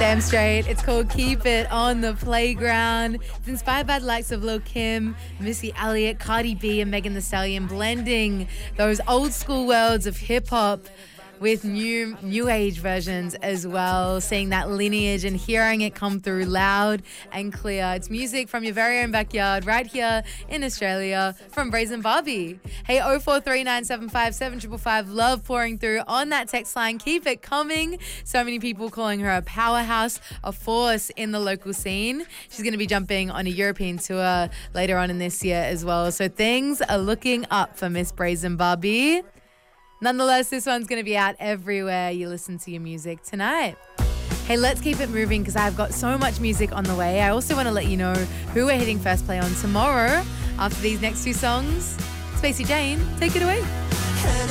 Damn straight. It's called Keep It on the Playground. It's inspired by the likes of Lil Kim, Missy Elliott, Cardi B, and Megan Thee Stallion, blending those old school worlds of hip hop with new age versions as well, seeing that lineage and hearing it come through loud and clear. It's music from your very own backyard right here in Australia from Brazen Barbie. Hey, 0439757555, love pouring through on that text line. Keep it coming. So many people calling her a powerhouse, a force in the local scene. She's going to be jumping on a European tour later on in this year as well. So things are looking up for Miss Brazen Barbie. Nonetheless, this one's going to be out everywhere you listen to your music tonight. Hey, let's keep it moving because I've got so much music on the way. I also want to let you know who we're hitting first play on tomorrow after these next two songs. Spacey Jane, take it away.